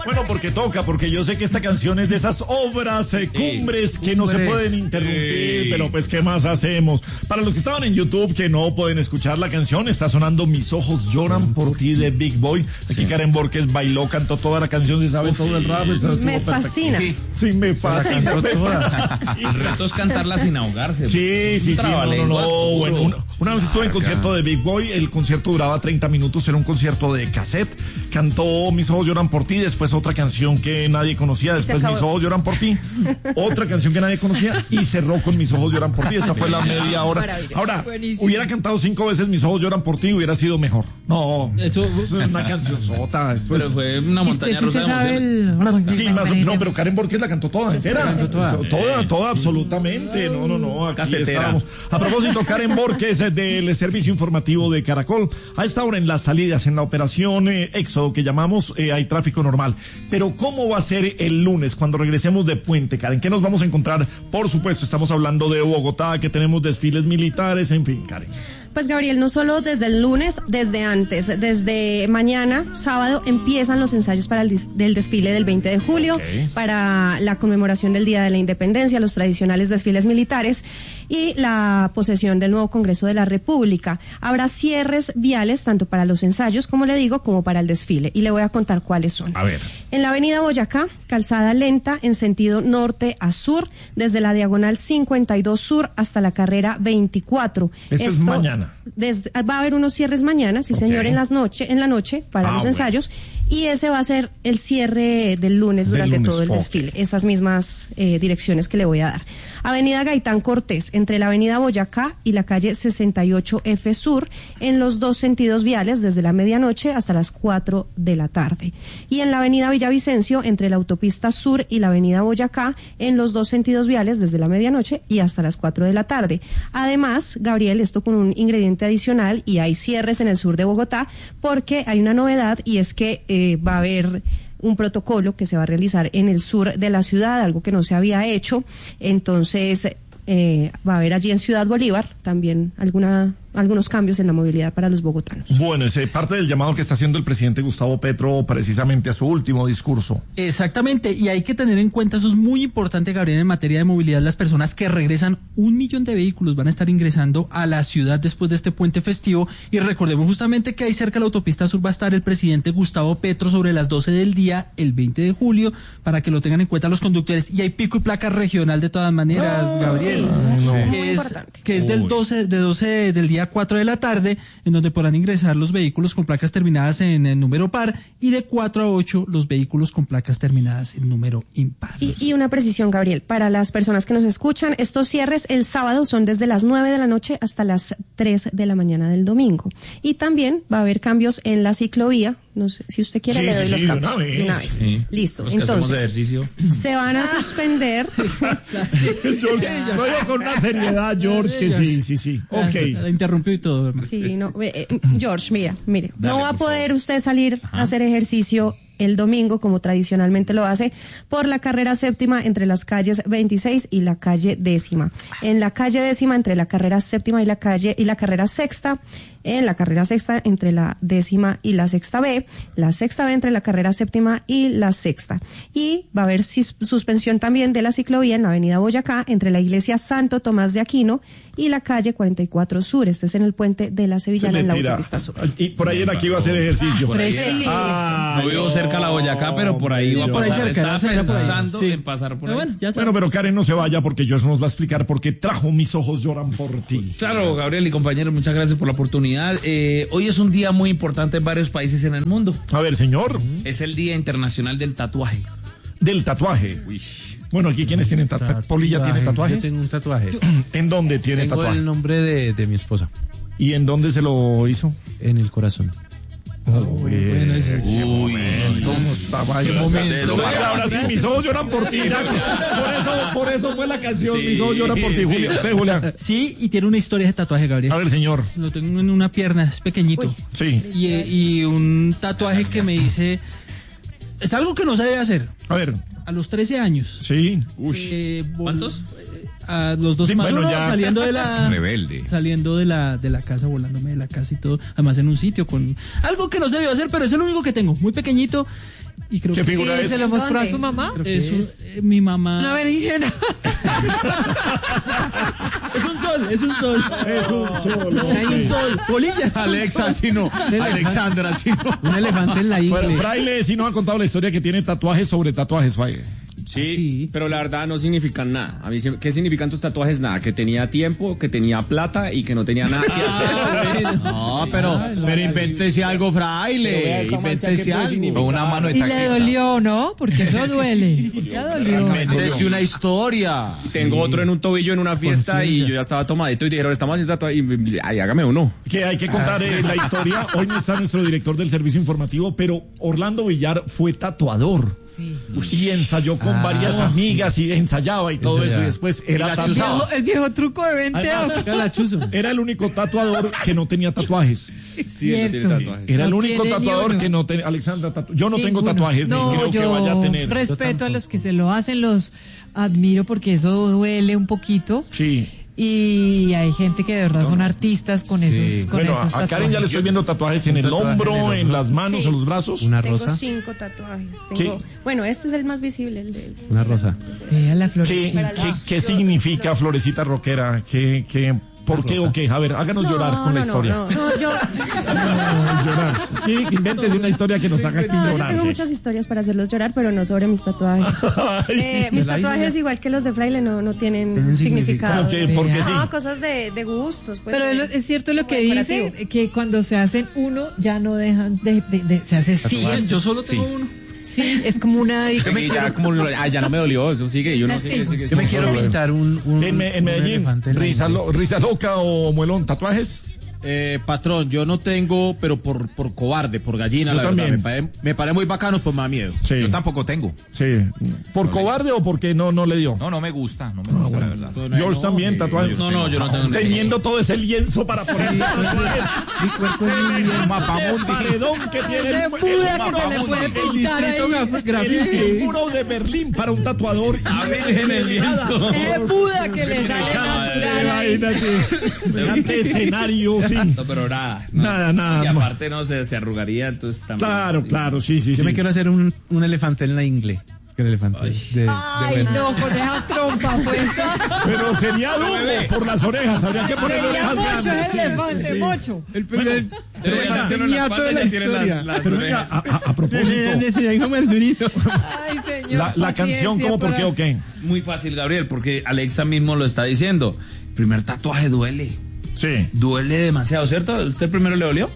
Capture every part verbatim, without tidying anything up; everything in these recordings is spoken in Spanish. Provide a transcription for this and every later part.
Bueno, porque toca, porque yo sé que esta canción es de esas obras eh, cumbres que no se pueden interrumpir, pero pues ¿qué más hacemos? Para los que estaban en YouTube que no pueden escuchar la canción, está sonando Mis ojos lloran por ti de Big Boy. Aquí sí. Karen Borges bailó, cantó toda la canción, se sabe todo el rap. Me fascina. Sí, sí, me fascina. Me fascina. El reto es cantarla sin ahogarse. Sí, sí, sí, no, no, no. Bueno, una, una vez estuve en concierto de Big Boy, el concierto duraba treinta minutos, era un concierto de cassette, cantó Mis ojos lloran por ti, después otra canción que nadie conocía, después Mis ojos lloran por ti, otra canción que nadie conocía y cerró con Mis ojos lloran por ti. Esa fue la media hora. Ahora, buenísimo. Hubiera cantado cinco veces Mis ojos lloran por ti, hubiera sido mejor. No, eso es una canción sota. Pero es... fue una montaña rusa de emociones. Sí, más, no, pero Karen Borges la cantó toda entera. Cantó toda, toda, toda absolutamente. No, no, no, aquí Casetera. Estábamos. A propósito, Karen Borges del Servicio Informativo de Caracol. A esta hora en las salidas, en la operación eh, Éxodo que llamamos, eh, hay tráfico normal. Pero ¿cómo va a ser el lunes cuando regresemos de Puente, Karen? ¿Qué nos vamos a encontrar? Por supuesto, estamos hablando de Bogotá, que tenemos desfiles militares, en fin, Karen. Pues Gabriel, no solo desde el lunes, desde antes, desde mañana, sábado, empiezan los ensayos para el des- del desfile del veinte de julio, okay. Para la conmemoración del Día de la Independencia, los tradicionales desfiles militares y la posesión del nuevo Congreso de la República. Habrá cierres viales tanto para los ensayos, como le digo, como para el desfile. Y le voy a contar cuáles son. A ver. En la avenida Boyacá, calzada lenta en sentido norte a sur, desde la diagonal cincuenta y dos sur hasta la carrera veinticuatro. Esto, Esto es mañana. Desde, va a haber unos cierres mañana, sí, okay. Señor, en las noche, en la noche para ah, los ensayos, bueno. Y ese va a ser el cierre del lunes durante del lunes, todo el okay. desfile, esas mismas eh, direcciones que le voy a dar. Avenida Gaitán Cortés, entre la avenida Boyacá y la calle sesenta y ocho F Sur, en los dos sentidos viales, desde la medianoche hasta las cuatro de la tarde. Y en la avenida Villavicencio, entre la autopista Sur y la avenida Boyacá, en los dos sentidos viales, desde la medianoche y hasta las cuatro de la tarde. Además, Gabriel, esto con un ingrediente adicional, y hay cierres en el sur de Bogotá, porque hay una novedad, y es que eh, va a haber un protocolo que se va a realizar en el sur de la ciudad, algo que no se había hecho. Entonces eh, va a haber allí en Ciudad Bolívar también alguna algunos cambios en la movilidad para los bogotanos. Bueno, es parte del llamado que está haciendo el presidente Gustavo Petro precisamente a su último discurso. Exactamente, y hay que tener en cuenta, eso es muy importante, Gabriel, en materia de movilidad, las personas que regresan, un millón de vehículos van a estar ingresando a la ciudad después de este puente festivo, y recordemos justamente que ahí cerca de la autopista sur va a estar el presidente Gustavo Petro sobre las doce del día, el veinte de julio, para que lo tengan en cuenta los conductores, y hay pico y placa regional de todas maneras, Gabriel, sí, no. que, Muy es, importante. que es del doce, de doce del día cuatro de la tarde, en donde podrán ingresar los vehículos con placas terminadas en el número par, y de cuatro a ocho los vehículos con placas terminadas en número impar. Y, y una precisión, Gabriel, para las personas que nos escuchan, estos cierres el sábado son desde las nueve de la noche hasta las tres de la mañana del domingo. Y también va a haber cambios en la ciclovía. No sé, si usted quiere, sí, le doy sí, los sí, cambios. Una vez. De una vez. Sí. Listo. Los que entonces, ejercicio. se van a suspender. George, no iba con una seriedad, George, que sí, sí, sí. Ok. La interrumpió y todo, hermano. Sí, no. Eh, George, mira, mire, Dale, no va a poder favor. Usted salir Ajá. a hacer ejercicio el domingo, como tradicionalmente lo hace, por la carrera séptima entre las calles veintiséis y la calle décima. En la calle décima, entre la carrera séptima y la calle y la carrera sexta, en la carrera sexta entre la décima y la sexta B, la sexta B entre la carrera séptima y la sexta. Y va a haber sis- suspensión también de la ciclovía en la avenida Boyacá, entre la iglesia Santo Tomás de Aquino y la calle cuarenta y cuatro Sur. Este es en el puente de la Sevillana, en la autopista Sur. Y por ahí era que iba a hacer ejercicio. Por ahí ah, no vivo cerca de la Boyacá, pero por ahí va a por ahí pasar. cerca, Está cerca, pensando sí. en pasar por ahí. Bueno, ya bueno, pero Karen no se vaya porque George nos va a explicar por qué trajo Mis ojos lloran por ti. Claro, Gabriel y compañeros, muchas gracias por la oportunidad. Eh, hoy es un día muy importante en varios países en el mundo. A ver, señor. Es el Día Internacional del Tatuaje. Del tatuaje. Uy. Bueno, aquí quienes tienen tatuajes. ¿Polilla tiene tatuajes? Yo tengo un tatuaje. ¿En dónde tiene tengo tatuaje? El nombre de, de mi esposa. ¿Y en dónde se lo hizo? En el corazón. Oh, bueno, ese es Uy, momento. Qué momento. Ahora sí, Mis ojos lloran por ti. Ya, por eso, por eso fue la canción, sí, Mis ojos lloran por ti, sí. Julio. ¿Usted, Julián? Sí, y tiene una historia de tatuaje, Gabriel. A ver, señor. Lo tengo en una pierna, es pequeñito. Uy. Sí. Y, y un tatuaje que me hice. Es algo que no sabía hacer. A ver. A los trece años. Sí. Eh, ¿Cuántos? A los dos sí, más bueno, uno, ya. saliendo de la rebelde saliendo de la de la casa, volándome de la casa y todo, además en un sitio con algo que no se debió hacer, pero es el único que tengo, muy pequeñito. Y creo ¿Qué que figura es? ¿Se lo mostró ¿Dónde? a su mamá? es un- eh, mi mamá. Una berenjena. Es un sol, es un sol. Es un solo. Hay un sol. Bolillas. Alexa, si no. Alexandra, si no. Un elefante en la Fra- ingle. Fraile sí nos ha contado la historia que tiene tatuajes sobre tatuajes, Fraile. Sí, Sí. pero la verdad no significan nada. A mí, sí- ¿qué significan tus tatuajes? Nada, que tenía tiempo, que tenía plata y que no tenía nada que hacer. No, pero, pero invéntese algo, Pero vea fraile. esta mancha, Invéntese ¿qué puede algo. significar? Una mano de Y le taxista. dolió, ¿no? Porque eso duele. Ya dolió. Invéntese una historia. Tengo otro en un tobillo en una fiesta y yo ya estaba tomadito y dijeron, estamos haciendo tatuajes. Y ay, hágame uno. Que hay que contar eh, la historia. Hoy no está nuestro director del servicio informativo, pero Orlando Villar fue tatuador. Sí. Y ensayó con varias amigas y ensayaba y todo eso. Y después era la El tatuador. viejo, el viejo truco de veinte Además, años. Cada chuzo. Era el único tatuador que no tenía tatuajes. Sí, él no tiene Cierto. tatuajes. Era el No único tiene ni tatuador uno. que no tenía. Alexandra, tatu- yo no tengo Ninguno. tatuajes, No, ni creo que yo vaya a tener. respeto a los que se lo hacen, los admiro porque eso duele un poquito. Sí. Y hay gente que de verdad son artistas con esos, con Bueno, esos a, a Karen ya le tatuajes. estoy viendo tatuajes en el tatuaje hombro, en el en las manos, Sí. en los brazos. Una Tengo rosa. cinco tatuajes. Tengo, bueno, este es el más visible, el de Una rosa. Vea la ¿Qué, florecita. qué, qué significa Florecita Rockera? ¿Qué, qué, ¿Por qué o qué? A ver, háganos llorar con la no, historia. No, no, yo, No, llorar. Sí, inventes una historia que nos haga aquí no, yo llorar. tengo sí. muchas historias para hacerlos llorar, pero no sobre mis tatuajes. Eh, mis la tatuajes, India. igual que los de Fraile, no, no tienen, Tienen significado. ¿Cómo que? ¿Por qué sí? No, cosas de, de gustos. Pues, Pero de- es, es cierto lo como que dice, decorativo. que cuando se hacen uno ya no dejan de, de- de- se hace sí, Yo solo tengo uno. sí, es como una Sí, ya, como, ah, ya no me dolió, eso sigue. Y uno Ya sigue, sí. sigue, Yo me sigue. quiero pintar un, un, En, Me- en un Medellín, elefante en la risa, ingle. lo- risa loca o muelón, tatuajes. Eh, patrón, yo no tengo, pero por, por cobarde, por gallina, Yo la también. verdad. Me parece, me parece muy bacano, pues me da miedo. Sí. Yo tampoco tengo. Sí. ¿Por cobarde o porque no, no le dio? No, no me gusta, no me gusta, la verdad. George también, tatuajes. No, no, yo no tengo ningún. Teniendo todo ese lienzo para ponerse tatuajes. Mi cuerpo es muy bien. El paredón que tiene el, de el Buda que se le mapamundi. puede El pintar distrito ahí. graf- gráfico. El muro de Berlín para un tatuador. A ver, en el lienzo. Es de Buda que le sale natural ahí. Imagínate. Semejante escenario, sí. No, pero nada. no. Nada, nada. Y aparte no se, se arrugaría, entonces también. Claro, claro, sí, sí, Yo sí. me quiero hacer un, un elefante en la ingle. Que el elefante es de, de Ay, bueno. no, con esa trompa, pues. Pero sería duro por las orejas. Habría que ponerle Sería orejas mocho, grandes. es sí, elefante, sí, sí. mocho. El Bueno, primer. pero venga, tenía toda la historia. pero venga, a, a- a propósito, Ay, señor. la, la canción, paciencia ¿cómo, por qué para- o qué? Muy fácil, Gabriel, porque Alexa mismo lo está diciendo. El primer tatuaje duele. Sí. Duele demasiado, ¿cierto? ¿Usted primero le dolió?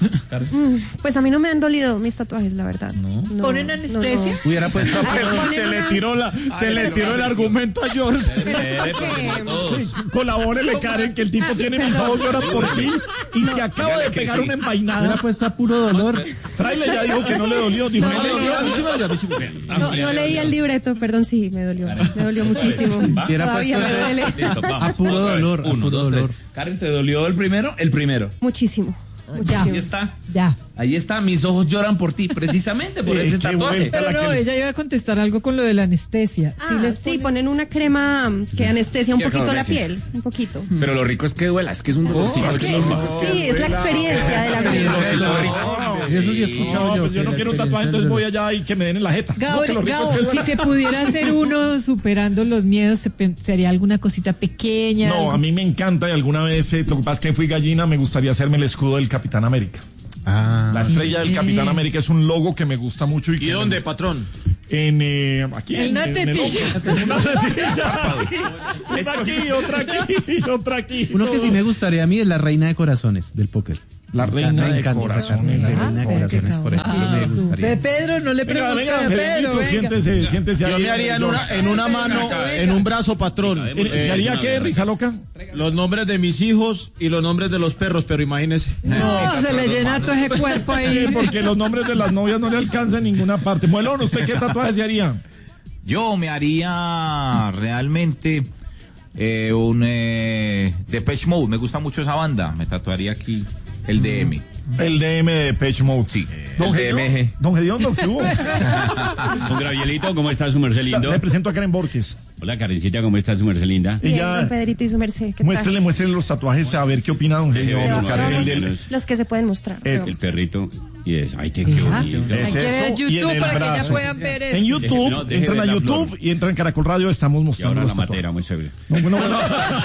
Pues a mí no me han dolido mis tatuajes, la verdad. No. ¿Ponen anestesia? Hubiera puesto a Ay, prueba. ponen Se le una- tiró, la, se le tiró el argumento a George. Pero es porque... Colabórele, Karen, que el tipo tiene mis ojos lloran por ti y se acaba de pegar una Hubiera envainada. puesto a puro dolor. Fraile ya dijo que no le dolió. Dijo, No, no, le no, dolió. no. A mí sí me dolió, a mí sí me dolió. No, no leí el libreto, perdón, sí, me dolió. Me dolió muchísimo. Hubiera Todavía me puesto- duele. Listo, vamos. A puro Otra vez. dolor, a Uno, puro dos, dolor. tres. Karen, ¿te dolió el primero? El primero. Muchísimo. Ya, Ahí está. ya. Ahí está, mis ojos lloran por ti, precisamente por Sí, ese qué tatuaje. vuelta. Pero la no, que- ella iba a contestar algo con lo de la anestesia. Ah, Sí, les sí, ponen- ponen una crema mm, que anestesia un Que poquito la adormece. piel, un poquito. Pero lo rico es que duela, es que es un dolorcito. Es que- sí, es la experiencia de la vida. Eso sí he escuchado No, yo. pues yo que no la quiero un experiencia tatuaje, entonces del voy dolor. allá y que me den en la jeta. No, Gabo, que lo rico Gabo, es que si duela. se pudiera hacer uno superando los miedos, se pen- sería alguna cosita pequeña. No, algo- a mí me encanta y alguna vez, eh, lo que pasa es que fui gallina, me gustaría hacerme el escudo del Capitán América. Ah, La estrella del Capitán América es un logo que me gusta mucho. ¿Y, ¿Y que me dónde, gusta. patrón? En, eh, aquí. En una el tetilla. ojo. Una tetilla. Una aquí, otra aquí, otra aquí. uno que sí me gustaría a mí es la reina de corazones del póker. La Me reina encanta de esa corazones. carne, la Ah, reina de corazones, por ejemplo, me Pe- gustaría. Pedro, no le Venga, pregunté venga, a Pedro. Pedrito, Venga. siéntese, siéntese Yo ahí. me haría en una, en una mano, en un brazo, patrón. Eh, ¿Se haría qué, risa loca? Los nombres de mis hijos y los nombres de los perros, pero imagínese. No, se le llena todo ese cuerpo Sí, ahí. porque los nombres de las novias no le alcanzan en ninguna parte. Muelón, ¿usted qué tatuaje se haría? Yo me haría realmente eh, un eh, Depeche Mode, me gusta mucho esa banda, me tatuaría aquí el D M. El D M de Depeche Mode. Sí, Don el D M G. Don Gediondo, ¿qué hubo? Don Gabrielito, ¿cómo está su merced lindo? Le presento a Karen Borges. Hola, Karencita, ¿cómo está su merced linda? Y Bien, ya, don Pedrito y su merced. ¿qué tal? muéstrele, muéstrele los tatuajes a ver qué opina Don Gediondo, bueno, Karen. bueno, El del- bueno. Los que se pueden mostrar. Eh, pero- El perrito. Y es, ay, qué, qué bonito. Hay que ver YouTube para que ya puedan ver eso. En YouTube, no, entran a YouTube flor. Y entran en Caracol Radio, estamos mostrando. Y ahora los la matera, muy chévere. No, no, no.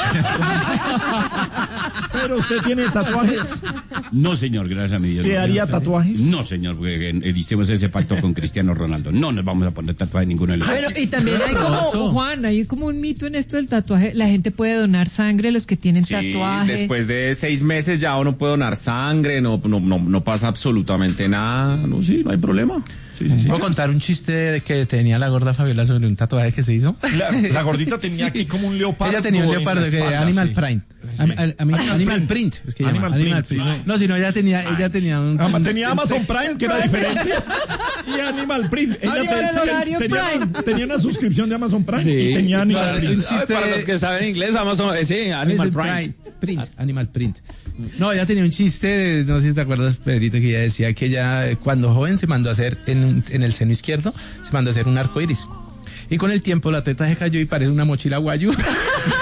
Pero usted tiene tatuajes. No, señor, gracias a mi Dios. ¿Se haría tatuajes? No, señor, porque hicimos ese pacto con Cristiano Ronaldo. No nos vamos a poner tatuajes ninguno de los dos. Bueno, y también hay como, Juan, hay como un mito en esto del tatuaje. La gente puede donar sangre, los que tienen sí, tatuaje. Después de seis meses ya uno puede donar sangre, no, no, no, no pasa absolutamente nada. No, sí, no hay problema. Sí, sí, sí. ¿Puedo contar un chiste de que tenía la gorda Fabiola sobre un tatuaje que se hizo? La, la gordita tenía aquí como un leopardo. Ella tenía un leopardo que espalda, Animal sí. Print. Sí. A, a, a, Animal, Animal Print. Es que Animal, Animal Print. Print. Sí. No, sino ella tenía, ella tenía un... Ah, tenía Amazon Prime, que era diferente. Y Animal Print. Ella te, te, tenía, tenía una suscripción de Amazon Prime sí. Y tenía Animal para, Print. Chiste, para los que saben inglés, Amazon, eh, sí, Animal Print. Print. Animal Print. No, ella tenía un chiste, no sé si te acuerdas, Pedrito, que ella decía que ella, cuando joven, se mandó a hacer en, en el seno izquierdo, se mandó a hacer un arco iris. Y con el tiempo la teta se cayó y parece una mochila guayu.